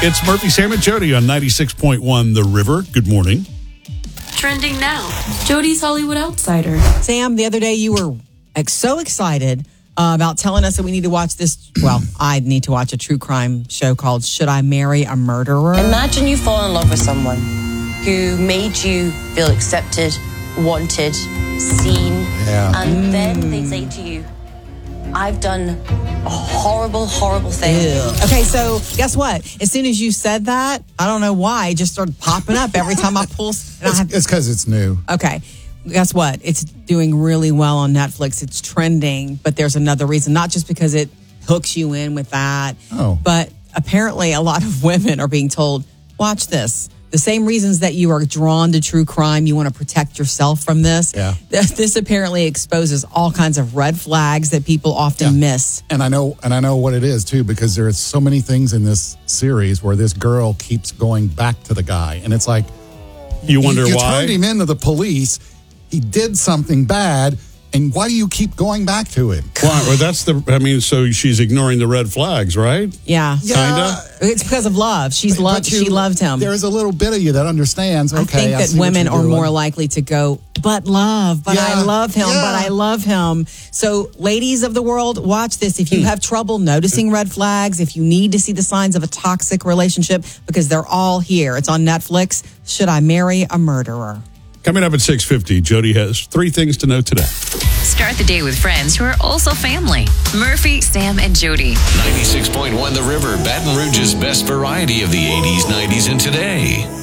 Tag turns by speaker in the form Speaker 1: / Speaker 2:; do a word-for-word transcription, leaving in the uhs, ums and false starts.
Speaker 1: It's Murphy, Sam, and Jody on ninety-six point one The River. Good morning.
Speaker 2: Trending now, Jody's Hollywood Outsider.
Speaker 3: Sam, the other day you were like, so excited uh, about telling us that we need to watch this. Well, I need to watch a true crime show called Should I Marry a Murderer?
Speaker 4: Imagine you fall in love with someone who made you feel accepted, wanted, seen,
Speaker 5: Yeah.
Speaker 4: and mm. then they say to you, I've done a horrible, horrible thing.
Speaker 3: Ew. Okay, so guess what? As soon as you said that, I don't know why, it just started popping up every time I pull. And I have,
Speaker 5: It's because it's new.
Speaker 3: okay, guess what? It's doing really well on Netflix. It's trending, but there's another reason. Not just because it hooks you in with that,
Speaker 5: Oh.
Speaker 3: but apparently a lot of women are being told, watch this. The same reasons that you are drawn to true crime, you want to protect yourself from this.
Speaker 5: Yeah.
Speaker 3: This apparently exposes all kinds of red flags that people often
Speaker 5: Yeah.
Speaker 3: miss.
Speaker 5: And I know, and I know what it is too, because there are so many things in this series where this girl keeps going back to the guy, and it's like
Speaker 1: You wonder
Speaker 5: you, you
Speaker 1: why?
Speaker 5: turned him into the police. He did something bad, and why do you keep going back to it?
Speaker 1: Why? Well, that's the. I mean, so she's ignoring the red flags, right?
Speaker 3: Yeah.
Speaker 1: Kinda.
Speaker 3: It's because of love. She's
Speaker 5: But
Speaker 3: loved.
Speaker 5: you-
Speaker 3: She loved him.
Speaker 5: There's a little bit of you that understands. Okay,
Speaker 3: I think that
Speaker 5: see what
Speaker 3: women
Speaker 5: you're
Speaker 3: are
Speaker 5: doing.
Speaker 3: more likely to go, but love, but I
Speaker 5: Yeah,
Speaker 3: love him,
Speaker 5: yeah.
Speaker 3: but I love him. So, ladies of the world, watch this. If you
Speaker 5: Hmm.
Speaker 3: have trouble noticing red flags, if you need to see the signs of a toxic relationship, because they're all here. It's on Netflix. Should I Marry a Murderer?
Speaker 1: Coming up at six fifty, Jody has three things to know today.
Speaker 6: Start the day with friends who are also family. Murphy, Sam, and Jody.
Speaker 7: ninety-six point one The River, Baton Rouge's best variety of the eighties, nineties, and today.